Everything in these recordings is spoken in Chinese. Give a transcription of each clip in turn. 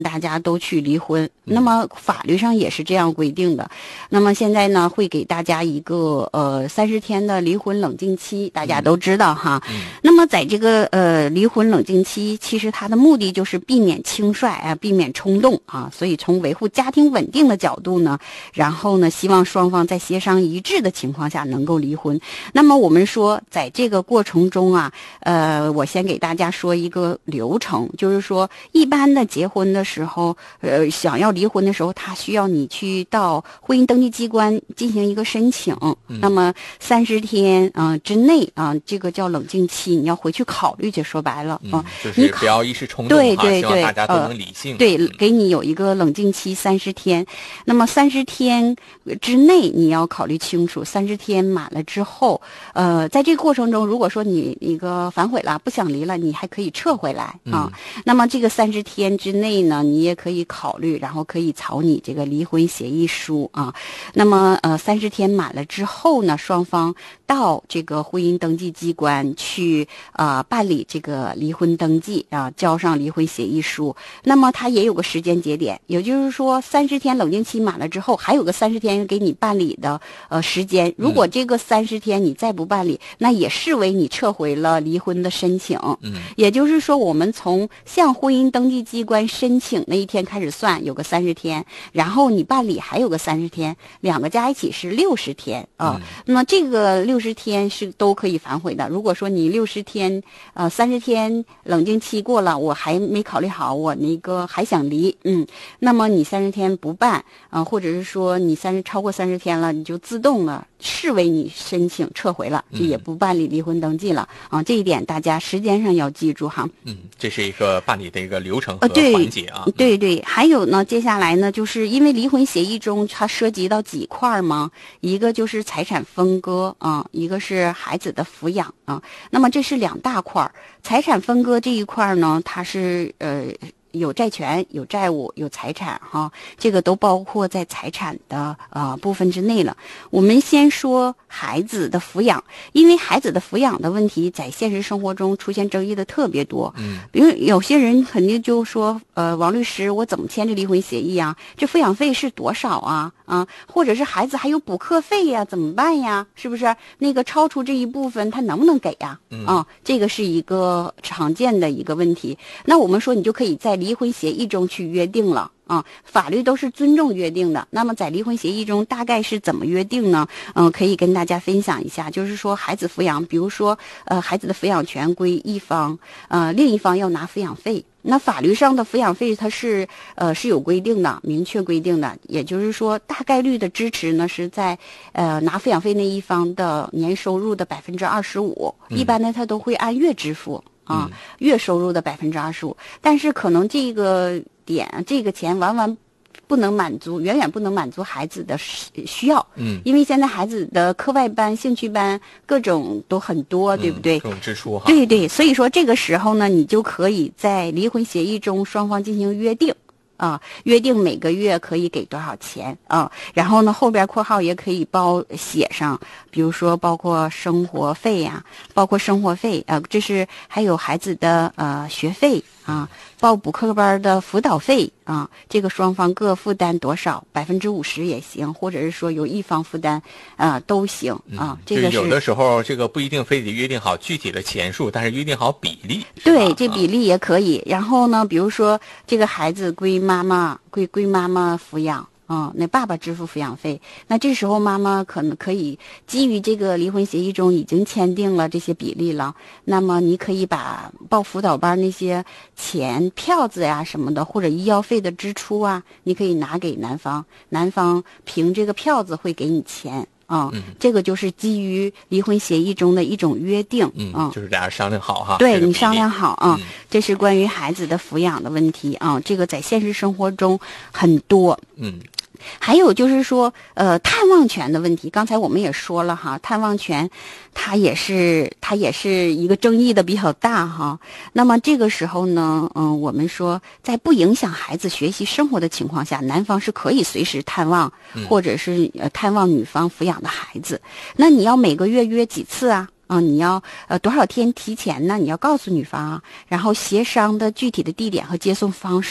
大家都去离婚。那么法律上也是这样规定的。那么现在呢，会给大家一个30天的离婚冷静期，大家都知道哈。那么在这个离婚冷静期，其实它的目的就是避免轻率啊，避免冲动啊。所以从维护家庭稳定的角度呢，然后呢，希望双方在协商一致的情况下能够离婚。那么我们说，在这个过程中啊，我先给大家说一个流程，就是说一般的结婚的时候，想要离婚的时候，他需要你去到婚姻登记机关进行一个申请。那么30天之内啊，这个叫冷静期，你要回去考虑去。说白了就是不要一时冲动， 对对对， 希望大家都能理性。 对，给你有一个冷静期30天。那么30天之内你要考虑清楚，30天满了之后，在这个过程中，如果说你一个反悔了，不想离了，你还可以撤回来啊。那么这个30天之内呢，你也可以考虑，然后可以草拟这个离婚协议书啊。那么30天满了之后呢，双方到这个婚姻登记机关去办理这个离婚登记啊，交上离婚协议书。那么它也有个时间节点，也就是说30天冷静期满了之后，还有个30天给你办理的时间。如果这个30天你再不办理，那也视为你撤回了离婚的申请。也就是说，我们从向婚姻登记机关申请那一天开始算，有个30天，然后你办理还有个30天，两个加一起是60天啊。那么这个60天是都可以反悔的。如果说你60天30天冷静期过了，我还没考虑好，我那个还想离，那么你30天不办或者是说你超过30天了，你就自动了视为你申请撤回了，就也不办理离婚登记了啊。这一点大家时间上要记住哈。 这是一个办理的一个流程和环节啊。 对对，还有呢，接下来呢，就是因为离婚协议中它涉及到几块嘛，一个就是财产分割啊，一个是孩子的抚养啊。那么这是2大块。财产分割这一块呢，它是有债权、有债务、有财产哈，这个都包括在财产的部分之内了。我们先说孩子的抚养，因为孩子的抚养的问题在现实生活中出现争议的特别多。比如有些人肯定就说，王律师，我怎么签这离婚协议啊？这抚养费是多少啊？或者是孩子还有补课费呀，怎么办呀？是不是那个超出这一部分他能不能给呀？这个是一个常见的一个问题。那我们说你就可以在离婚协议中去约定了啊，法律都是尊重约定的。那么在离婚协议中大概是怎么约定呢？可以跟大家分享一下，就是说孩子抚养，比如说孩子的抚养权归一方，另一方要拿抚养费。那法律上的抚养费它是有规定的，明确规定的，也就是说大概率的支持呢是在拿抚养费那一方的年收入的25%，一般呢他都会按月支付月收入的25%，但是可能这个钱远远不能满足孩子的需要。因为现在孩子的课外班、兴趣班各种都很多，对不对？ 各种支出哈。 对对，所以说这个时候呢，你就可以在离婚协议中双方进行约定。约定每个月可以给多少钱然后呢后边括号也可以写上，比如说包括生活费这是还有孩子的学费报补课班的辅导费这个双方各负担多少，50%也行，或者是说由一方负担都行这个是有的时候这个不一定非得约定好具体的钱数，但是约定好比例。 对，这比例也可以。然后呢，比如说这个孩子归妈妈抚养那爸爸支付抚养费，那这时候妈妈可能可以基于这个离婚协议中已经签订了这些比例了，那么你可以把报辅导班那些钱、票子呀什么的，或者医药费的支出你可以拿给男方，男方凭这个票子会给你钱。这个就是基于离婚协议中的一种约定。 就是俩人商量好哈。 对，你商量好这是关于孩子的抚养的问题这个在现实生活中很多。还有就是说探望权的问题，刚才我们也说了哈，探望权它也是一个争议的比较大哈。那么这个时候呢我们说在不影响孩子学习生活的情况下，男方是可以随时探望或者是探望女方抚养的孩子。那你要每个月约几次你要多少天提前呢？你要告诉女方然后协商的具体的地点和接送方式。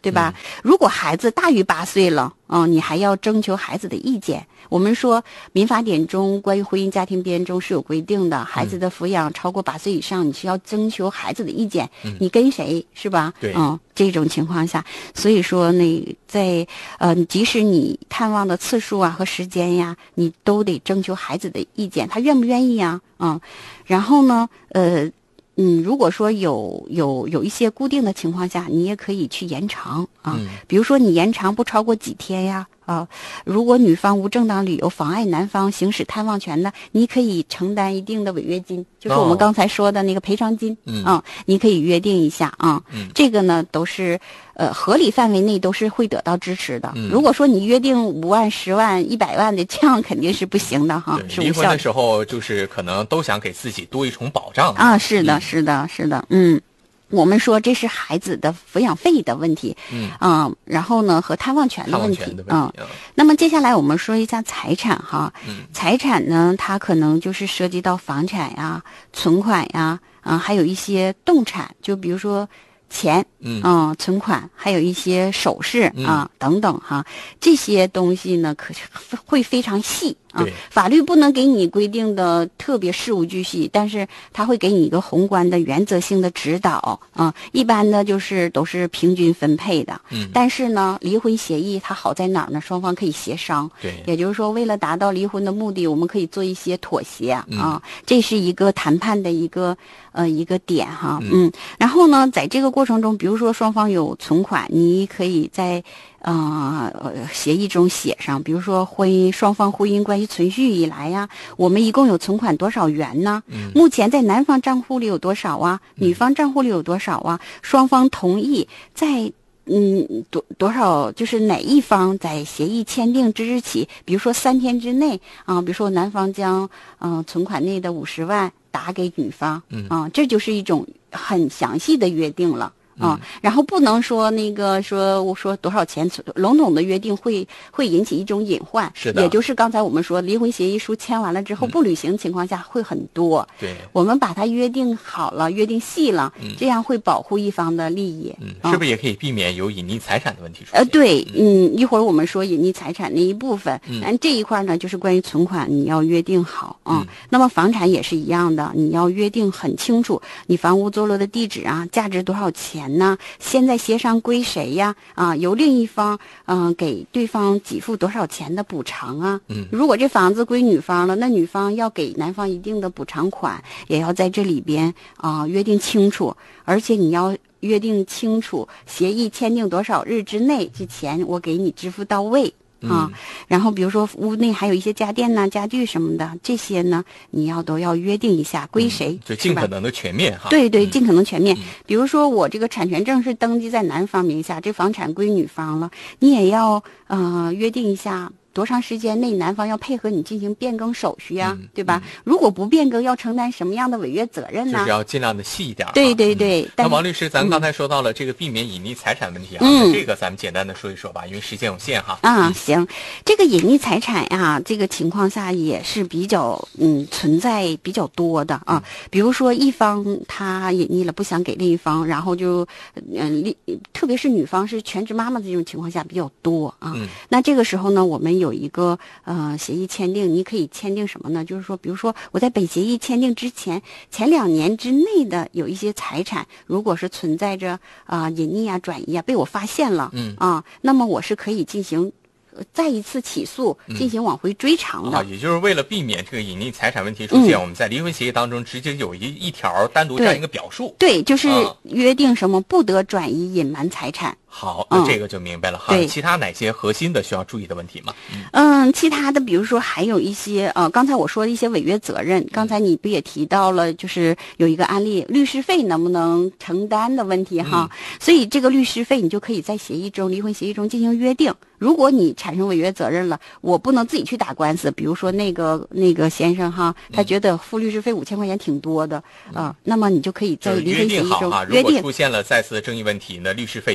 对吧？如果孩子大于8岁了，你还要征求孩子的意见。我们说民法典中关于婚姻家庭编中是有规定的，孩子的抚养超过8岁以上，你是要征求孩子的意见，你跟谁是吧？ 对， 这种情况下，所以说在即使你探望的次数啊和时间呀，你都得征求孩子的意见，他愿不愿意呀？然后呢，如果说有一些固定的情况下，你也可以去延长啊，比如说你延长不超过几天呀。如果女方无正当理由妨碍男方行使探望权的，你可以承担一定的违约金，就是我们刚才说的那个赔偿金。你可以约定一下啊。这个呢都是合理范围内都是会得到支持的。如果说你约定5万、10万、100万的，这样肯定是不行的哈，是无效的。 离婚的时候就是可能都想给自己多一重保障啊。是的，是的，是的，我们说这是孩子的抚养费的问题，然后呢和探望权的问题，那么接下来我们说一下财产哈，财产呢它可能就是涉及到房产呀、存款呀，还有一些动产，就比如说钱，存款，还有一些首饰啊等等哈，这些东西呢会非常细。法律不能给你规定的特别事无巨细，但是它会给你一个宏观的原则性的指导一般呢就是都是平均分配的。但是呢离婚协议它好在哪儿呢？双方可以协商，也就是说为了达到离婚的目的，我们可以做一些妥协这是一个谈判的一个点哈。然后呢在这个过程中，比如说双方有存款，你可以在协议中写上，比如说双方婚姻关系存续以来呀，我们一共有存款多少元呢？目前在男方账户里有多少啊？女方账户里有多少啊？双方同意在多少，就是哪一方在协议签订之日起，比如说3天之内比如说男方将存款内的50万打给女方这就是一种很详细的约定了。然后不能说我说多少钱，笼统的约定会引起一种隐患。 是的， 也就是刚才我们说离婚协议书签完了之后不履行情况下会很多。 对， 我们把它约定好了，约定细了，这样会保护一方的利益。 是不是也可以避免有隐匿财产的问题出现？ 对，一会儿我们说隐匿财产那一部分，这一块呢就是关于存款你要约定好那么房产也是一样的，你要约定很清楚，你房屋坐落的地址啊，价值多少钱呢？现在协商归谁呀？由另一方给对方给付多少钱的补偿啊？如果这房子归女方了，那女方要给男方一定的补偿款，也要在这里边约定清楚，而且你要约定清楚协议签订多少日之内，这钱我给你支付到位。然后比如说屋内还有一些家电呐、家具什么的，这些呢你都要约定一下归谁， 就尽可能的全面哈。 对，尽可能全面。比如说我这个产权证是登记在男方名下，这房产归女方了，你也要约定一下多长时间内男方要配合你进行变更手续呀，对吧？如果不变更，要承担什么样的违约责任呢？ 就是要尽量的细一点。 对。 那王律师，咱们刚才说到了这个避免隐匿财产问题这个咱们简单的说一说吧，因为时间有限哈。 行，这个隐匿财产呀，这个情况下也是比较存在比较多的比如说一方他隐匿了，不想给另一方，然后就特别是女方是全职妈妈的这种情况下比较多那这个时候呢，我们有一个协议签订，你可以签订什么呢？就是说，比如说我在本协议签订之前2年之内的有一些财产，如果是存在着隐匿啊、转移啊，被我发现了那么我是可以进行再一次起诉，进行往回追偿的。 也就是为了避免这个隐匿财产问题出现，我们在离婚协议当中直接有一条单独这样一个表述。 对，就是约定什么不得转移、隐瞒财产。 好，那这个就明白了哈。其他哪些核心的需要注意的问题吗？ 其他的比如说还有一些刚才我说的一些违约责任，刚才你不也提到了，就是有一个案例，律师费能不能承担的问题哈。所以这个律师费你就可以在离婚协议中进行约定。如果你产生违约责任了，我不能自己去打官司。比如说那个先生哈，他觉得付律师费5000块钱挺多的那么你就可以在离婚协议中约定好如果出现了再次的争议问题呢，律师费由对方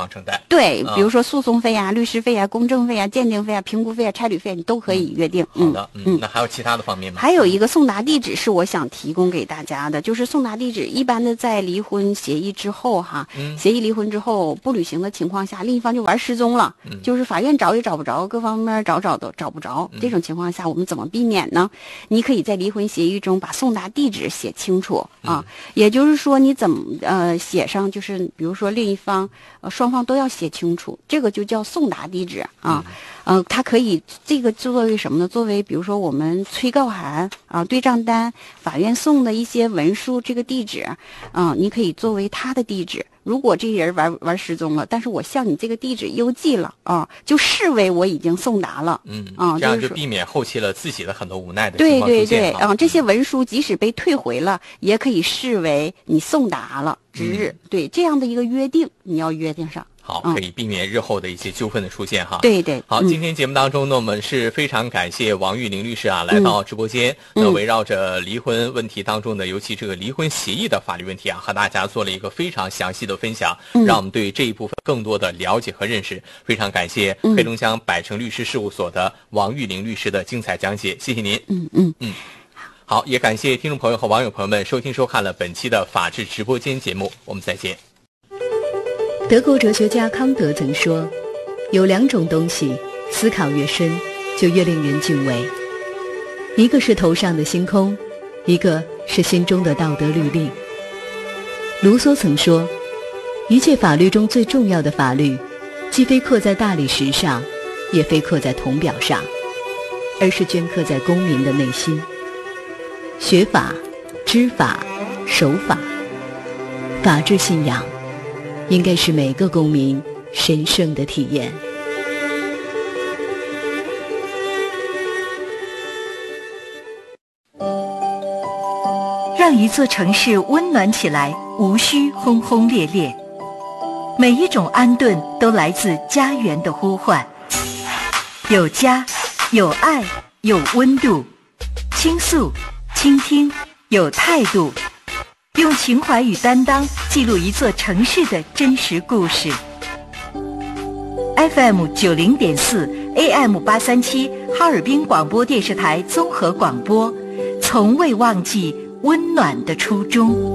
方承担。 对，比如说诉讼费啊、律师费啊、公证费啊、鉴定费啊、评估费啊、差旅费，你都可以约定。 好的，那还有其他的方面吗？ 还有一个送达地址是我想提供给大家的，就是送达地址一般的在离婚协议之后协议离婚之后不履行的情况下，另一方就玩失踪了，就是法院找也找不着，各方面找都找不着。这种情况下，我们怎么避免呢？你可以在离婚协议中把送达地址写清楚也就是说你怎么写上，就是比如说另一方双方都要写清楚，这个就叫送达地址它可以这个作为什么呢？作为比如说我们催告函对账单、法院送的一些文书，这个地址你可以作为他的地址。如果这人玩失踪了，但是我向你这个地址邮寄了就视为我已经送达了。 这样就避免后期了自己的很多无奈的情况出现。 对，这些文书即使被退回了，也可以视为你送达了之日。对，这样的一个约定，你要约定上。 好，可以避免日后的一些纠纷的出现哈。 对。 好，今天节目当中呢，我们是非常感谢王玉玲律师来到直播间，那围绕着离婚问题当中的，尤其这个离婚协议的法律问题和大家做了一个非常详细的分享，让我们对这一部分更多的了解和认识。非常感谢黑龙江百城律师事务所的王玉玲律师的精彩讲解，谢谢您。好，也感谢听众朋友和网友朋友们收听收看了本期的法治直播间节目，我们再见。 德国哲学家康德曾说，有2种东西，思考越深，就越令人敬畏。一个是头上的星空，一个是心中的道德律令。卢梭曾说，一切法律中最重要的法律，既非刻在大理石上，也非刻在铜表上，而是镌刻在公民的内心。学法、知法、守法，法治信仰应该是每个公民神圣的体验。 让一座城市温暖起来，无需轰轰烈烈。每一种安顿都来自家园的呼唤。有家，有爱，有温度。倾诉，倾听，有态度。用情怀与担当记录一座城市的真实故事。FM 90.4 AM 837哈尔滨广播电视台综合广播，从未忘记温暖的初衷。